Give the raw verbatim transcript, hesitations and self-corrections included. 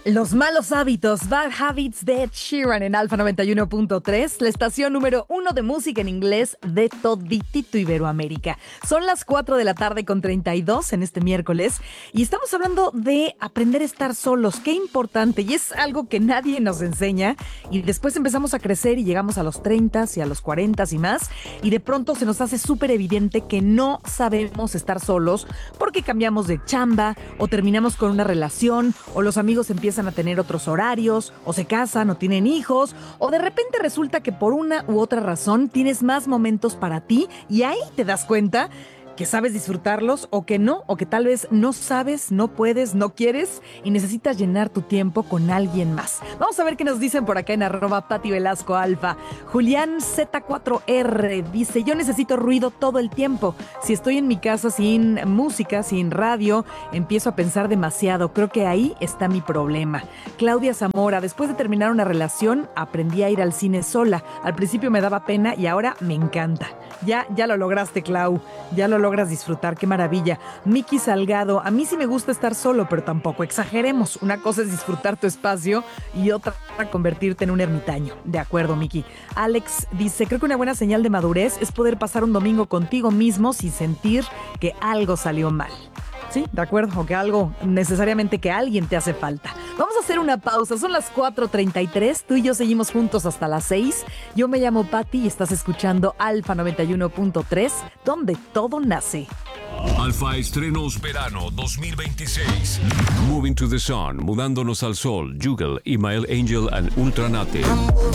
Los malos hábitos, Bad Habits de Ed Sheeran en Alfa noventa y uno punto tres, la estación número uno de música en inglés de toditito Iberoamérica. Son las cuatro de la tarde con treinta y dos en este miércoles y estamos hablando de aprender a estar solos. Qué importante, y es algo que nadie nos enseña, y después empezamos a crecer y llegamos a los treinta y a los cuarenta y más, y de pronto se nos hace súper evidente que no sabemos estar solos porque cambiamos de chamba o terminamos con una relación o los amigos empiezan a tener otros horarios, o se casan, o tienen hijos, o de repente resulta que por una u otra razón tienes más momentos para ti y ahí te das cuenta que sabes disfrutarlos o que no, o que tal vez no sabes, no puedes, no quieres y necesitas llenar tu tiempo con alguien más. Vamos a ver qué nos dicen por acá en arroba Pati Velasco Alfa. Julián Z cuatro R dice: yo necesito ruido todo el tiempo. Si estoy en mi casa sin música, sin radio, empiezo a pensar demasiado. Creo que ahí está mi problema. Claudia Zamora: después de terminar una relación, aprendí a ir al cine sola. Al principio me daba pena y ahora me encanta. Ya, ya lo lograste, Clau. Ya lo logras disfrutar, qué maravilla. Miki Salgado: a mí sí me gusta estar solo, pero tampoco exageremos. Una cosa es disfrutar tu espacio y otra convertirte en un ermitaño. De acuerdo, Miki. Alex dice: creo que una buena señal de madurez es poder pasar un domingo contigo mismo sin sentir que algo salió mal. Sí, de acuerdo, o que algo, necesariamente que alguien te hace falta. Vamos a hacer una pausa, son las cuatro treinta y tres, tú y yo seguimos juntos hasta las seis. Yo me llamo Pati y estás escuchando Alfa noventa y uno punto tres, donde todo nace. Alfa Estrenos Verano dos mil veintiséis. Moving to the Sun, Mudándonos al Sol, Jugal, Email Angel and Ultranate.